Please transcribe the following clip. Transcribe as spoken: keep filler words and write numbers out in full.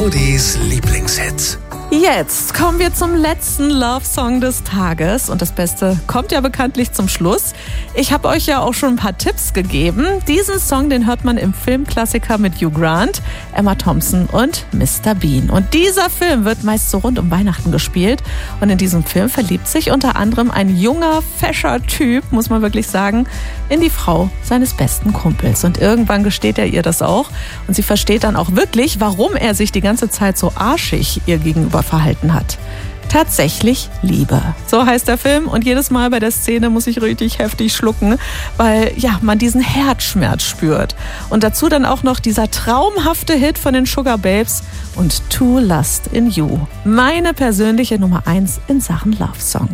Muttis Lieblingshits. Jetzt kommen wir zum letzten Love-Song des Tages und das Beste kommt ja bekanntlich zum Schluss. Ich habe euch ja auch schon ein paar Tipps gegeben. Diesen Song, den hört man im Filmklassiker mit Hugh Grant, Emma Thompson und Mister Bean. Und dieser Film wird meist so rund um Weihnachten gespielt und in diesem Film verliebt sich unter anderem ein junger, fescher Typ, muss man wirklich sagen, in die Frau seines besten Kumpels. Und irgendwann gesteht er ihr das auch und sie versteht dann auch wirklich, warum er sich die ganze Zeit so arschig ihr gegenüber verhalten hat. Tatsächlich Liebe. So heißt der Film und jedes Mal bei der Szene muss ich richtig heftig schlucken, weil ja, man diesen Herzschmerz spürt. Und dazu dann auch noch dieser traumhafte Hit von den Sugar Babes und True Lust in You. Meine persönliche Nummer eins in Sachen Love Song.